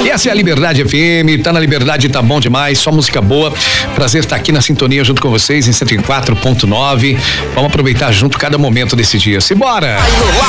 E essa é a Liberdade FM, tá na Liberdade, tá bom demais, só música boa. Prazer estar aqui na sintonia junto com vocês em 104.9. Vamos aproveitar junto cada momento desse dia. Simbora!